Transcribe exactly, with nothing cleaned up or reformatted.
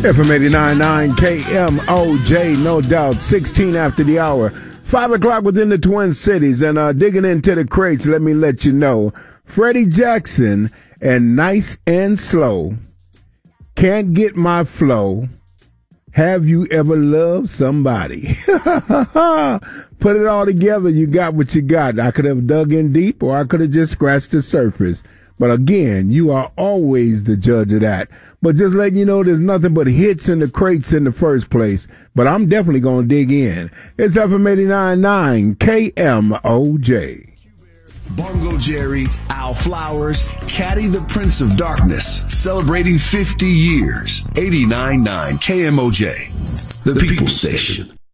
F M eighty-nine point nine K M O J, no doubt, sixteen after the hour. five o'clock within the Twin Cities. And uh, digging into the crates, let me let you know, Freddie Jackson and Nice and Slow, Can't Get My Flow. Have you ever loved somebody? Put it all together, you got what you got. I could have dug in deep, or I could have just scratched the surface. But again, you are always the judge of that. But just letting you know, there's nothing but hits in the crates in the first place. But I'm definitely going to dig in. It's F M eighty-nine point nine K M O J. Bongo Jerry, Al Flowers, Caddy the Prince of Darkness, celebrating fifty years. eighty-nine point nine K M O J, the People Station.